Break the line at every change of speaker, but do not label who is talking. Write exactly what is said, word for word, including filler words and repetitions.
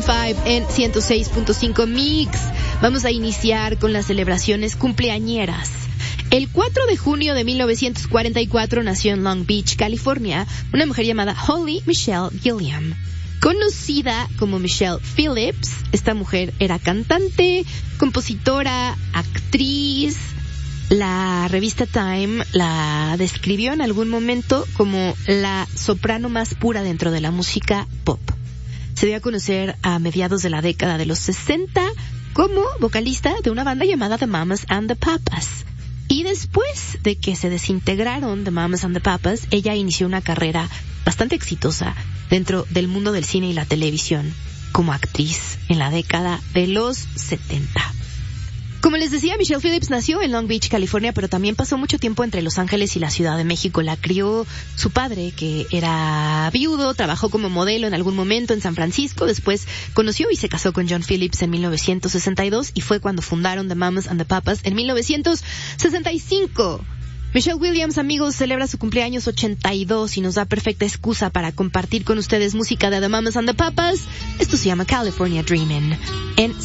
Maroon five en ciento seis punto cinco Mix. Vamos a iniciar con las celebraciones cumpleañeras. El cuatro de junio de mil novecientos cuarenta y cuatro nació en Long Beach, California, una mujer llamada Holly Michelle Gilliam. Conocida como Michelle Phillips, esta mujer era cantante, compositora, actriz. La revista Time la describió en algún momento como la soprano más pura dentro de la música pop. Se dio a conocer a mediados de la década de los sesenta como vocalista de una banda llamada The Mamas and the Papas. Y después de que se desintegraron The Mamas and the Papas, ella inició una carrera bastante exitosa dentro del mundo del cine y la televisión como actriz en la década de los setenta. Como les decía, Michelle Phillips nació en Long Beach, California, pero también pasó mucho tiempo entre Los Ángeles y la Ciudad de México. La crió su padre, que era viudo, trabajó como modelo en algún momento en San Francisco, después conoció y se casó con John Phillips en mil novecientos sesenta y dos y fue cuando fundaron The Mamas and the Papas en mil novecientos sesenta y cinco. Michelle Williams, amigos, celebra su cumpleaños ochenta y dos y nos da perfecta excusa para compartir con ustedes música de The Mamas and the Papas. Esto se llama California Dreamin' en